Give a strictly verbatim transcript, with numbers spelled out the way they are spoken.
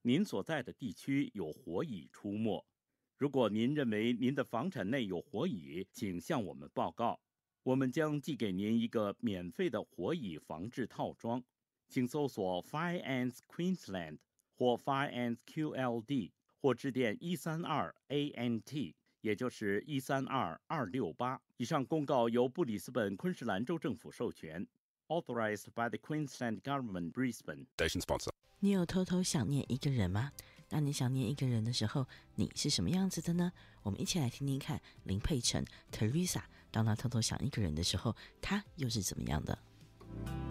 您所在的地区有火蚁出没。如果您认为您的房产内有火蚁，请向我们报告，我们将寄给您一个免费的火蚁防治套装。请搜索 Fire Ants Queensland 或 Fire Ants Q L D， 或致电一三二 A N T， 也就是一三二二六八。以上公告由布里斯本昆士兰州政府授权。Authorized by the Queensland Government, Brisbane. Station sponsor. 你有偷偷想念一个人吗？当你想念一个人的时候，你是什么样子的呢？我们一起来听听看林佩晨 Teresa 当她偷偷想一个人的时候，她又是怎么样的？